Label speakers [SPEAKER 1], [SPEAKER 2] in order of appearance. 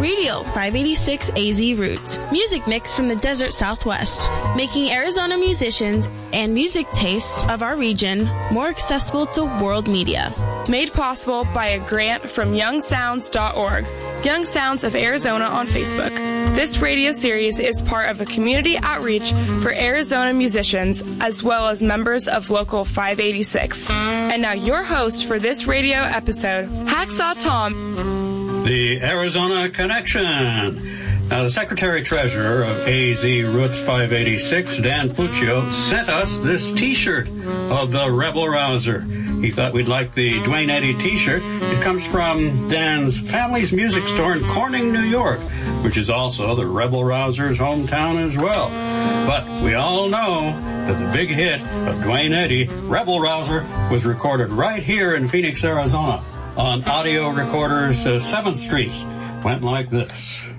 [SPEAKER 1] Radio 586 AZ Roots, music mix from the desert Southwest, making Arizona musicians and music tastes of our region more accessible to world media.
[SPEAKER 2] Made possible by a grant from YoungSounds.org, Young Sounds of Arizona on Facebook. This radio series is part of a community outreach for Arizona musicians as well as members of Local 586. And now your host for this radio episode, Hacksaw Tom.
[SPEAKER 3] The Arizona Connection. Now, the Secretary-Treasurer of AZ Roots 586, Dan Puccio, sent us this T-shirt of the Rebel Rouser. He thought we'd like the Duane Eddy T-shirt. It comes from Dan's family's music store in Corning, New York, which is also the Rebel Rouser's hometown as well. But we all know that the big hit of Duane Eddy, Rebel Rouser, was recorded right here in Phoenix, Arizona, on audio recorders 7th Street. Went like this.